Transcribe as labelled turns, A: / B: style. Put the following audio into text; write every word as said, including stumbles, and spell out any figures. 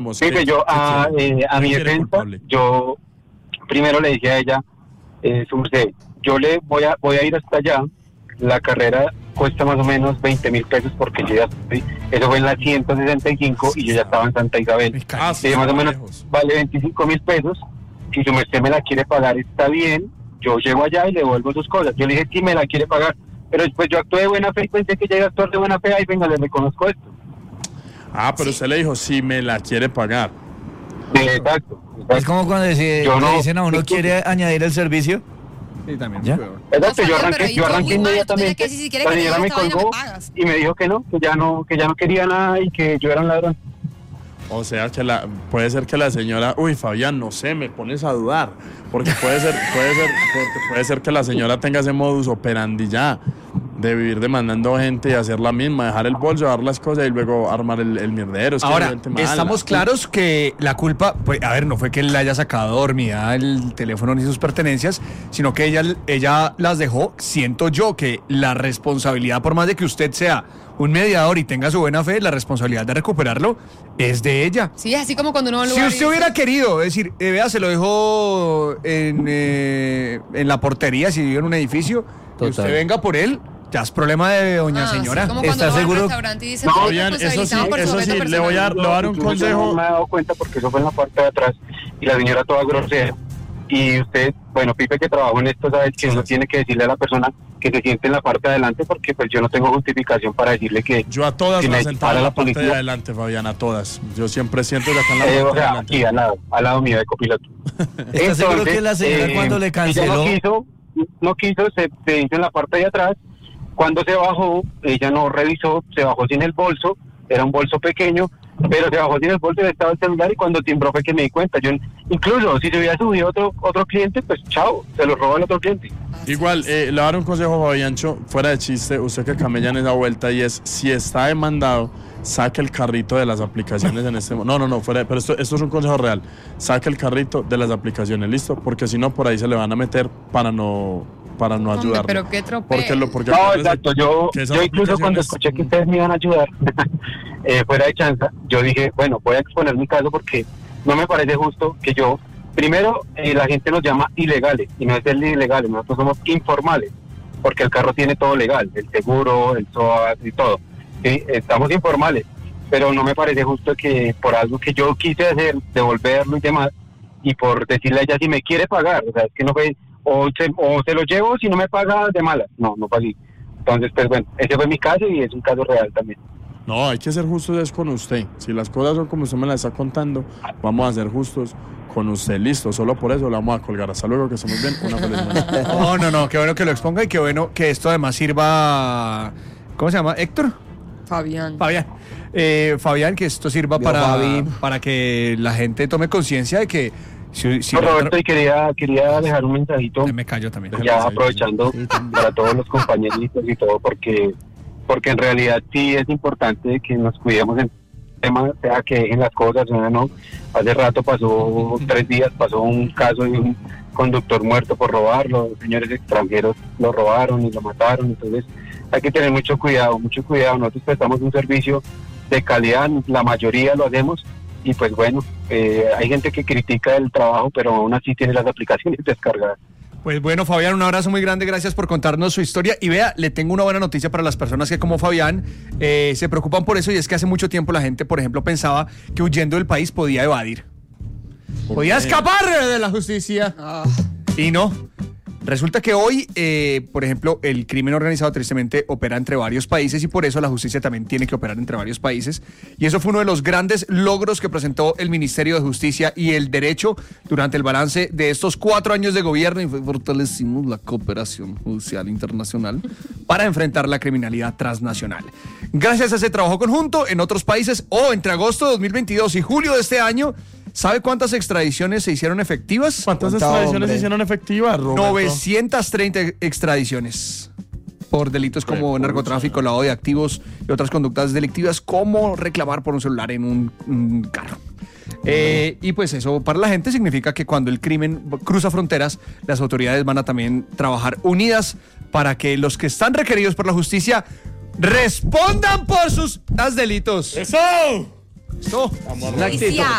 A: Sí, que yo a, eh, a mi defensa, yo primero le dije a ella, eh, su merced, yo le voy a voy a ir hasta allá, la carrera cuesta más o menos veinte mil pesos porque yo ya estoy, eso fue en la ciento sesenta y cinco y yo ya estaba en Santa Isabel, ah, sí, más o menos lejos. Vale veinticinco mil pesos, si su merced me la quiere pagar está bien, yo llego allá y le devuelvo sus cosas. Yo le dije que me la quiere pagar, pero después yo actué de buena fe y pensé que ya iba a actuar de buena fe, y venga, le reconozco esto.
B: Ah, pero sí. Usted le dijo, si me la quiere pagar.
A: Sí, exacto, exacto.
C: Es como cuando dice, no, le dicen a uno, ¿quiere añadir el servicio?
B: Sí, también.
A: ¿Ya? Exacto, yo arranqué, yo arranqué inmediatamente, si si la señora me colgó y me dijo que no, que ya no, que ya no quería nada y que yo era un ladrón.
B: O sea, que la puede ser que la señora, uy, Fabián, no sé, me pones a dudar, porque puede ser, puede ser, puede ser que la señora tenga ese modus operandi ya, de vivir demandando gente y hacer la misma, dejar el bolso, dar las cosas y luego armar el, el mierdero. Es
D: Ahora, que estamos claros que la culpa, pues, a ver, no fue que él la haya sacado dormida el teléfono ni sus pertenencias, sino que ella, ella las dejó. Siento yo que la responsabilidad, por más de que usted sea un mediador y tenga su buena fe, la responsabilidad de recuperarlo es de ella.
E: Sí, así como cuando uno...
D: Si usted hubiera querido, es decir, eh, vea, se lo dejó en, eh, en la portería, si vive en un edificio, y usted venga por él, ya es problema de doña ah, señora.
E: Sí,
D: ¿Está seguro?
E: Dice,
A: no,
B: Fabián, eso sí, eso sí, le voy a, le voy a dar un consejo.
A: No me he dado cuenta porque eso fue en la parte de atrás y la señora toda grosera. Y usted, bueno, Pipe, que trabajó en esto, sabe que uno tiene que decirle a la persona que se siente en la parte de adelante, porque pues yo no tengo justificación para decirle que...
B: Yo a todas si las sentaba en la parte de adelante, Fabián, a todas. Yo siempre siento que acá en la
A: eh,
B: parte
A: o sea,
B: de adelante.
A: aquí, al lado, al lado mío de copiloto.
C: ¿Está seguro que la señora eh, cuando le canceló?
A: No quiso, no quiso, se, se hizo en la parte de atrás. Cuando se bajó, ella no revisó, se bajó sin el bolso, era un bolso pequeño, pero se bajó sin el bolso y estaba el celular, y cuando timbró fue que me di cuenta. Yo, incluso si se hubiera subido otro otro cliente, pues chao, se lo roba el otro cliente.
B: Igual, eh, le voy a dar un consejo, Fabiancho, fuera de chiste, usted que camella en esa vuelta, y es, si está demandado, saque el carrito de las aplicaciones en este momento. No, no, no, fuera de, pero esto, esto es un consejo real. Saque el carrito de las aplicaciones, ¿listo? Porque si no, por ahí se le van a meter para no... para no ayudar.
E: Pero qué tropel.
A: Porque lo, porque no, exacto, yo, yo incluso cuando escuché que ustedes me iban a ayudar, eh, fuera de chanza, yo dije, bueno, voy a exponer mi caso porque no me parece justo que yo, primero, eh, la gente nos llama ilegales, y no es el ilegales, nosotros somos informales, porque el carro tiene todo legal, el seguro, el S O A y todo, ¿sí? Estamos informales, pero no me parece justo que por algo que yo quise hacer, devolverlo y demás, y por decirle a ella si me quiere pagar, o sea, es que no fue... O se, o se lo llevo si no me paga de malas. No, no fue así. Entonces, pues bueno, ese fue mi caso y es un caso real también.
B: No, hay que ser justos es con usted. Si las cosas son como usted me las está contando, vamos a ser justos con usted. Listo, solo por eso la vamos a colgar. Hasta luego, que estemos bien. Una feliz noche.
D: No, no, no, qué bueno que lo exponga y qué bueno que esto además sirva... ¿Cómo se llama? ¿Héctor?
E: Fabián.
D: Fabián. Eh, Fabián, que esto sirva para, para que la gente tome conciencia de que Si, si
A: no, Roberto, otro... y quería quería dejar un mensajito.
D: Me callo también.
A: Ya aprovechando sí, para todos los compañeritos y todo, porque porque en realidad sí es importante que nos cuidemos en tema, sea que dejen las cosas, o no. Hace rato pasó, tres días pasó un caso de un conductor muerto por robarlo, señores extranjeros lo robaron y lo mataron, entonces hay que tener mucho cuidado, mucho cuidado. Nosotros prestamos un servicio de calidad, la mayoría lo hacemos. Y pues bueno, eh, hay gente que critica el trabajo, pero aún así tiene las aplicaciones descargadas.
D: Pues bueno, Fabián, un abrazo muy grande, gracias por contarnos su historia. Y vea, le tengo una buena noticia para las personas que como Fabián eh, se preocupan por eso, y es que hace mucho tiempo la gente, por ejemplo, pensaba que huyendo del país podía evadir. Podía escapar de la justicia. Ah. Y no. Resulta que hoy, eh, por ejemplo, el crimen organizado tristemente opera entre varios países, y por eso la justicia también tiene que operar entre varios países. Y eso fue uno de los grandes logros que presentó el Ministerio de Justicia y el Derecho durante el balance de estos cuatro años de gobierno, y fortalecimos la cooperación judicial internacional para enfrentar la criminalidad transnacional. Gracias a ese trabajo conjunto en otros países, o oh, entre agosto de dos mil veintidós y julio de este año, ¿sabe cuántas extradiciones se hicieron efectivas?
B: ¿Cuántas extradiciones hombre? se hicieron efectivas, Roberto?
D: novecientas treinta extradiciones por delitos como Recucha. narcotráfico, lavado de activos y otras conductas delictivas, como reclamar por un celular en un, un carro. Eh, y pues eso para la gente significa que cuando el crimen cruza fronteras, las autoridades van a también trabajar unidas para que los que están requeridos por la justicia respondan por sus delitos.
B: ¡Eso!
D: Esto,
B: Amor,
D: la actitud.